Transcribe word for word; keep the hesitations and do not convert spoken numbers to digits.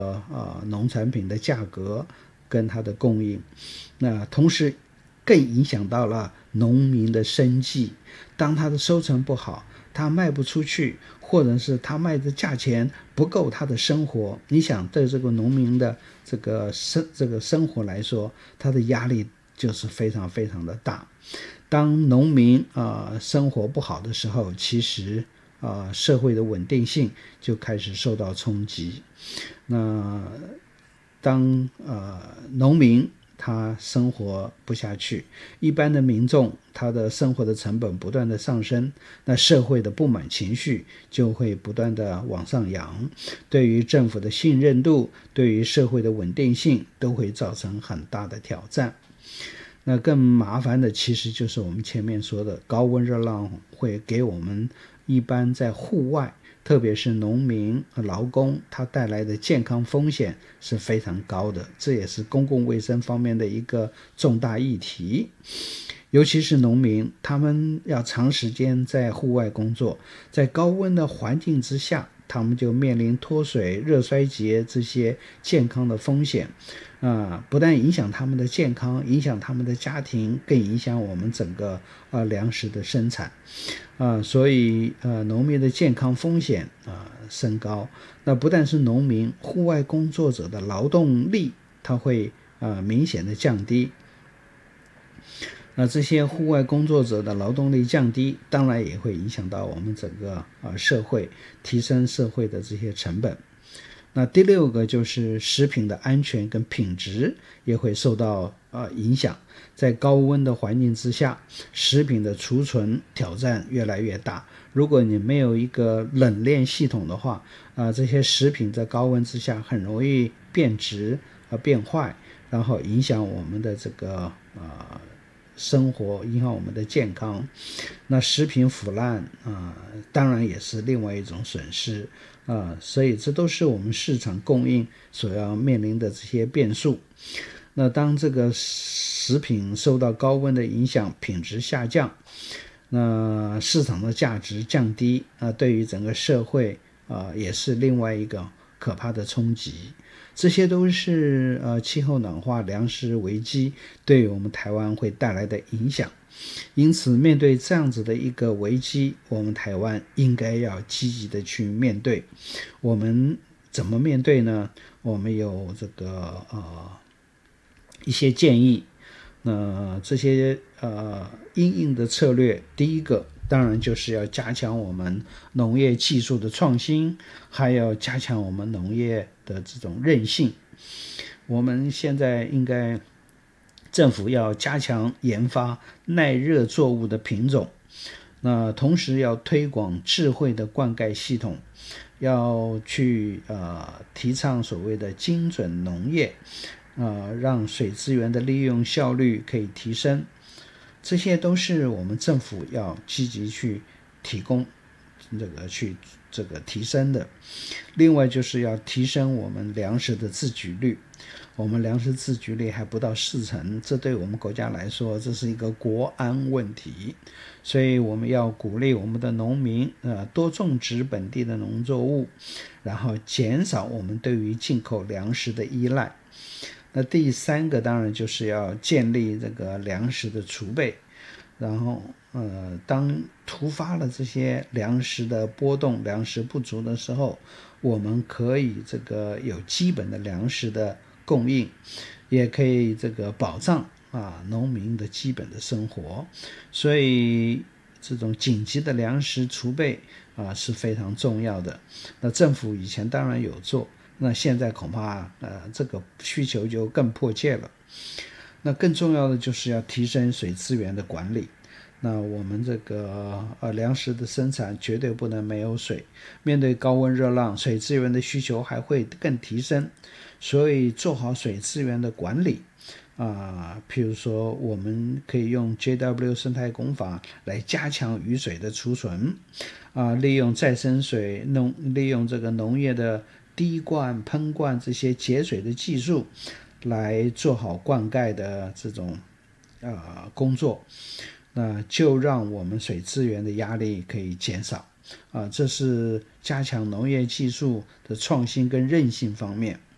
呃农产品的价格跟它的供应，那同时更影响到了农民的生计。当他的收成不好，他卖不出去，或者是他卖的价钱不够他的生活，你想对这个农民的这个生这个生活来说，他的压力就是非常非常的大。当农民啊、呃、生活不好的时候，其实啊、呃、社会的稳定性就开始受到冲击。那当呃农民他生活不下去，一般的民众他的生活的成本不断的上升，那社会的不满情绪就会不断的往上扬，对于政府的信任度，对于社会的稳定性都会造成很大的挑战。那更麻烦的其实就是我们前面说的高温热浪会给我们一般在户外，特别是农民劳工，他带来的健康风险是非常高的，这也是公共卫生方面的一个重大议题。尤其是农民，他们要长时间在户外工作，在高温的环境之下，他们就面临脱水、热衰竭这些健康的风险啊，不但影响他们的健康，影响他们的家庭，更影响我们整个啊粮食的生产啊，所以呃农民的健康风险啊升高。那不但是农民，户外工作者的劳动力它会啊明显的降低。那这些户外工作者的劳动力降低，当然也会影响到我们整个啊社会，提升社会的这些成本。那第六个就是食品的安全跟品质也会受到呃影响。在高温的环境之下，食品的储存挑战越来越大。如果你没有一个冷链系统的话，啊、呃，这些食品在高温之下很容易变质和、呃、变坏，然后影响我们的这个呃生活，影响我们的健康。那食品腐烂啊、呃，当然也是另外一种损失啊、呃，所以这都是我们市场供应所要面临的这些变数。那当这个食品受到高温的影响，品质下降，那市场的价值降低啊、呃，对于整个社会啊、呃、也是另外一个可怕的冲击。这些都是呃气候暖化、粮食危机对我们台湾会带来的影响。因此面对这样子的一个危机，我们台湾应该要积极的去面对。我们怎么面对呢？我们有这个呃一些建议。那这些呃因应的策略，第一个当然就是要加强我们农业技术的创新，还要加强我们农业的这种韧性。我们现在应该政府要加强研发耐热作物的品种，那同时要推广智慧的灌溉系统，要去呃提倡所谓的精准农业，呃让水资源的利用效率可以提升。这些都是我们政府要积极去提供这个去这个提升的。另外就是要提升我们粮食的自给率，我们粮食自给率还不到四成，这对我们国家来说这是一个国安问题，所以我们要鼓励我们的农民呃多种植本地的农作物，然后减少我们对于进口粮食的依赖。那第三个当然就是要建立这个粮食的储备，然后呃，当突发了这些粮食的波动、粮食不足的时候，我们可以这个有基本的粮食的供应，也可以这个保障啊农民的基本的生活。所以这种紧急的粮食储备啊是非常重要的。那政府以前当然有做，那现在恐怕呃这个需求就更迫切了。那更重要的就是要提升水资源的管理。那我们这个呃粮食的生产绝对不能没有水，面对高温热浪，水资源的需求还会更提升，所以做好水资源的管理啊、呃，譬如说我们可以用 J W 生态工法来加强雨水的储存啊、呃，利用再生水农利用这个农业的滴灌、喷灌这些节水的技术，来做好灌溉的这种呃工作，那就让我们水资源的压力可以减少啊、呃，这是加强农业技术的创新跟韧性方面。